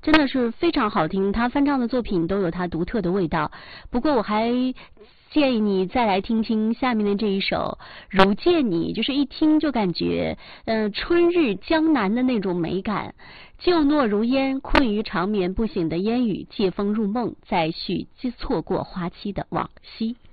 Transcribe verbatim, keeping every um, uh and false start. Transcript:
真的是非常好听，他翻唱的作品都有他独特的味道。不过我还建议你再来听听下面的这一首《如见你》，就是一听就感觉呃春日江南的那种美感。旧诺如烟，困于长眠不醒的烟雨，借风入梦，再续错过花期的往昔。